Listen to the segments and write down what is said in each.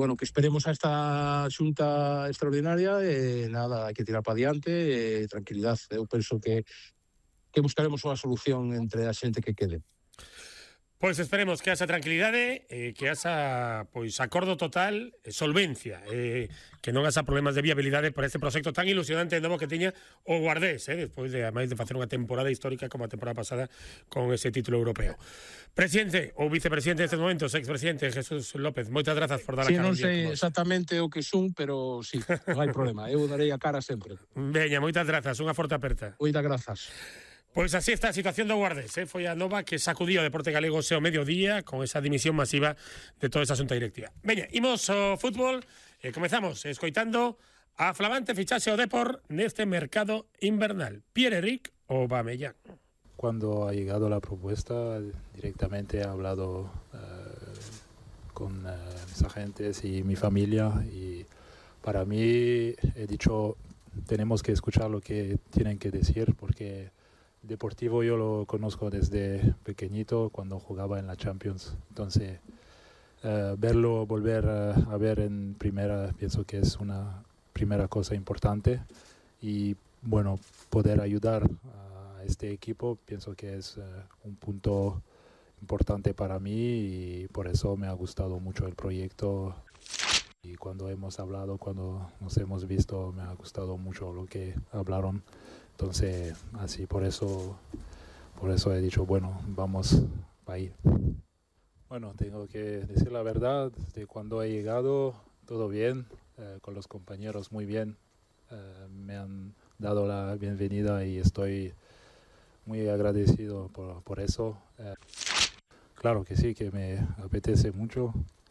bueno, que esperemos a esta xunta extraordinaria e nada, hai que tirar para adiante e tranquilidade. Eu penso que buscaremos unha solución entre a xente que quede. Pois esperemos que haxa tranquilidade, que haxa pois acordo total, solvencia, que non haxa problemas de viabilidade para este proxecto tan ilusionante de novo que tiña o Guardés, despois de, ademais de facer unha temporada histórica como a temporada pasada con ese título europeo. Presidente ou vicepresidente nestes momentos, expresidente Jesús López, moitas grazas por dar a cara. Non sei exactamente o que son, pero sí, non hai problema, eu darei a cara sempre. Veña, moitas grazas, unha forte aperta. Moitas grazas. Pois así está a situación do Guardés, foi a nova que sacudiu o deporte galego ao mediodía con esa dimisión masiva de toda esa xunta directiva. Veña, imos ao fútbol e comezamos escoitando a flamante fichaxe ao Depor neste mercado invernal. Pierre-Emerick Aubameyang. Cuando ha llegado la propuesta, directamente he hablado con mis agentes y mi familia, y para mí he dicho, tenemos que escuchar lo que tienen que decir, porque Deportivo yo lo conozco desde pequeñito cuando jugaba en la Champions, entonces verlo volver a ver en primera pienso que es una primera cosa importante, y bueno, poder ayudar a este equipo pienso que es un punto importante para mí, y por eso me ha gustado mucho el proyecto. Y cuando hemos hablado, cuando nos hemos visto, me ha gustado mucho lo que hablaron. Entonces, así por eso he dicho, bueno, vamos a ir. Bueno, tengo que decir la verdad, desde cuando he llegado, todo bien, con los compañeros muy bien. Me han dado la bienvenida y estoy muy agradecido por eso. Claro que sí, que me apetece mucho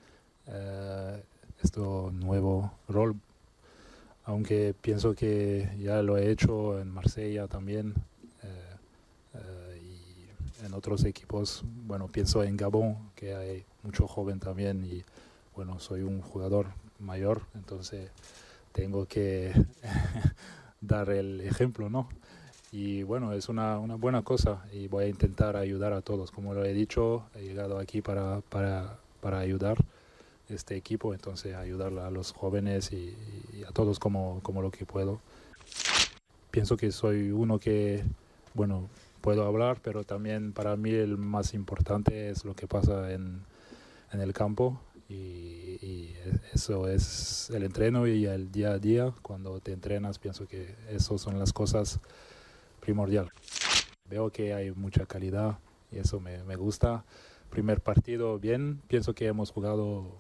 este nuevo rol, aunque pienso que ya lo he hecho en Marsella también y en otros equipos. Bueno, pienso en Gabón, que hay mucho joven también, y bueno, soy un jugador mayor, entonces tengo que dar el ejemplo, ¿no? Y bueno, es una buena cosa, y voy a intentar ayudar a todos. Como lo he dicho, he llegado aquí para ayudar este equipo, entonces ayudar a los jóvenes y a todos como lo que puedo. Pienso que soy uno que, bueno, puedo hablar, pero también para mí el más importante es lo que pasa en el campo, y eso es el entreno y el día a día. Cuando te entrenas, pienso que eso son las cosas primordiales. Veo que hay mucha calidad y eso me gusta. Primer partido bien, pienso que hemos jugado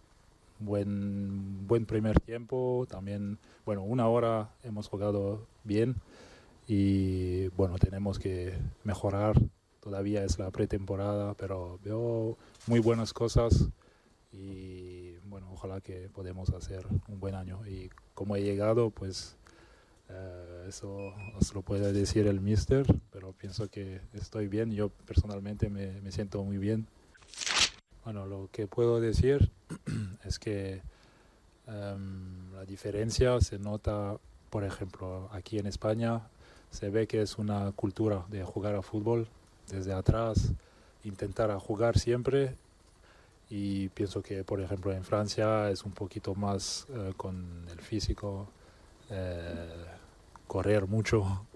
buen primer tiempo, también, bueno, una hora hemos jugado bien, y bueno, tenemos que mejorar, todavía es la pretemporada, pero veo muy buenas cosas, y bueno, ojalá que podamos hacer un buen año. Y como he llegado, pues eso os lo puede decir el míster, pero pienso que estoy bien. Yo personalmente me siento muy bien. Bueno, lo que puedo decir es que la diferencia se nota, por ejemplo, aquí en España se ve que es una cultura de jugar a fútbol desde atrás, intentar a jugar siempre, y pienso que, por ejemplo, en Francia es un poquito más con el físico, correr mucho.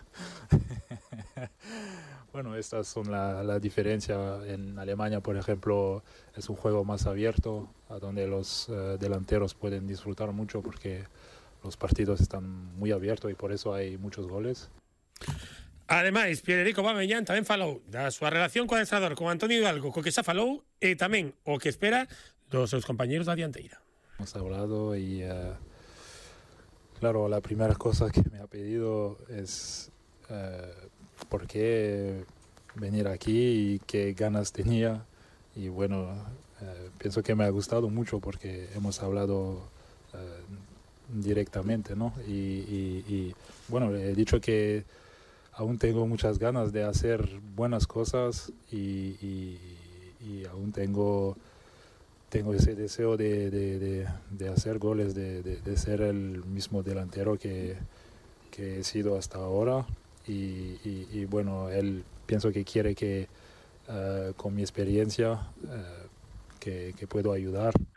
Bueno, estas son la diferencia. En Alemania, por ejemplo, es un juego más abierto, a donde los delanteros pueden disfrutar mucho, porque los partidos están muy abiertos y por eso hay muchos goles. Ademais, Pierre-Emerick Aubameyang tamén falou da súa relación co adestrador, con Antonio Hidalgo, co que xa falou, e tamén o que espera dos seus compañeros da dianteira. Hemos hablado y claro, la primera cosa que me ha pedido es por qué venir aquí y qué ganas tenía, y bueno, pienso que me ha gustado mucho porque hemos hablado directamente, ¿no? Y bueno, le he dicho que aún tengo muchas ganas de hacer buenas cosas, y aún tengo ese deseo de hacer goles, de ser el mismo delantero que he sido hasta ahora, y bueno, él pienso que quiere que con mi experiencia que puedo ayudar